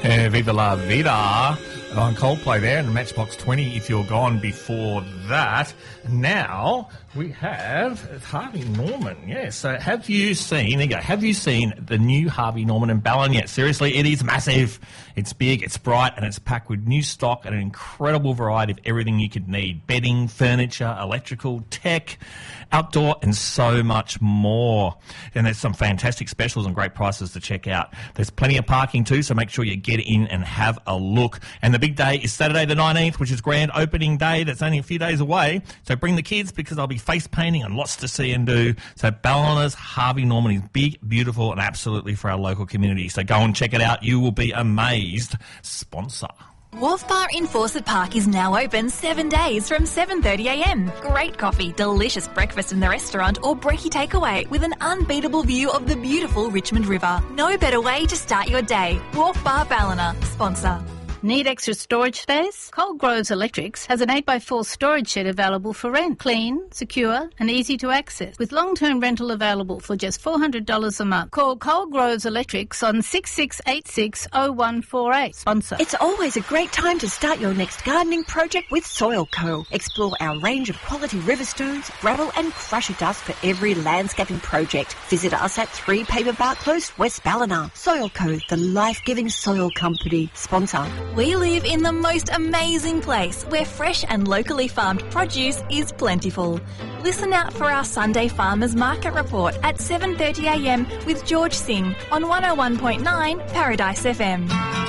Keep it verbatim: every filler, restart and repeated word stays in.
Uh, Viva La Vida on Coldplay there, and Matchbox twenty if you're gone before that. Now we have Harvey Norman. Yes. So have you seen, there you go, have you seen the new Harvey Norman in Ballon yet? Seriously, it is massive. It's big, it's bright, and it's packed with new stock and an incredible variety of everything you could need. Bedding, furniture, electrical, tech, outdoor, and so much more. And there's some fantastic specials and great prices to check out. There's plenty of parking too, so make sure you get in and have a look. And the big day is Saturday the nineteenth, which is grand opening day. That's only a few days away. So bring the kids because there'll be face painting and lots to see and do. So Ballina's Harvey Norman is big, beautiful, and absolutely for our local community. So go and check it out. You will be amazed. Sponsor. Wharf Bar in Fawcett Park is now open seven days from seven thirty a m. Great coffee, delicious breakfast in the restaurant or brekkie takeaway with an unbeatable view of the beautiful Richmond River. No better way to start your day. Wharf Bar Ballina, sponsor. Need extra storage space? Cold Groves Electrics has an eight by four storage shed available for rent. Clean, secure and easy to access. With long-term rental available for just four hundred dollars a month. Call Cold Groves Electrics on six six eight six oh one four eight. Sponsor. It's always a great time to start your next gardening project with Soil Co. Explore our range of quality river stones, gravel and crusher dust for every landscaping project. Visit us at three Paperbark Close, West Ballina. Soil Co, the life-giving soil company. Sponsor. We live in the most amazing place where fresh and locally farmed produce is plentiful. Listen out for our Sunday Farmers Market Report at seven thirty a m with George Singh on one oh one point nine Paradise F M.